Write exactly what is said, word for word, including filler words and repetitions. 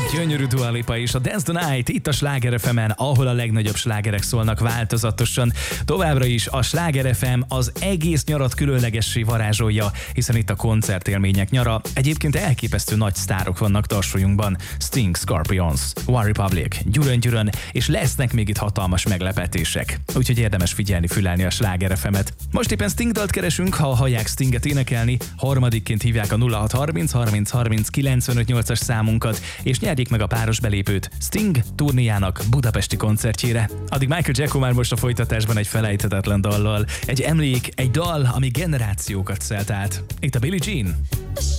Gyönyörű Dua Lipa és a Dance the Night itt a Sláger ef emen, ahol a legnagyobb slágerek szólnak változatosan. Továbbra is a Sláger ef em az egész nyarat különlegessé varázsolja, hiszen itt a koncertélmények nyara. Egyébként elképesztő nagy sztárok vannak tarsolyunkban. Sting, Scorpions, One Republic, Gyurön-Gyurön, és lesznek még itt hatalmas meglepetések. Úgyhogy érdemes figyelni, fülelni a Sláger ef emet. Most éppen Sting dalt keresünk, ha hallják Stinget énekelni, harmadikként hívják a nulla hat harminc harminc harminc kilencvenöt nyolcas számunkat, és nyerjék meg a páros belépőt Sting turnéjának budapesti koncertjére. Addig Michael Jacko már most a folytatásban egy felejthetetlen dallal. Egy emlék, egy dal, ami generációkat szelt át. Itt a Billie Jean.